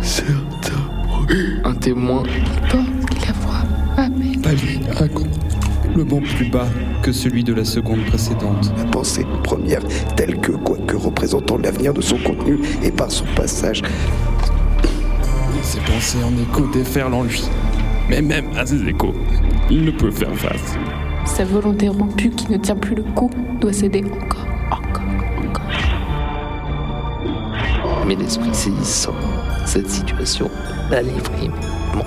Un témoin. Il pense qu'il la voit. Amen. Pas lui, raconte. Le banc plus bas que celui de la seconde précédente. La pensée première, telle que, quoique représentant l'avenir de son contenu et par son passage. Ses pensées en écho déferlent en lui. Mais même à ces échos, il ne peut faire face. Sa volonté rompue qui ne tient plus le coup doit céder encore. Mais l'esprit saisissant cette situation l'a livré